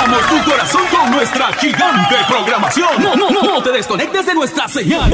Conquistamos tu corazón con nuestra gigante programación. No te desconectes de nuestra señal.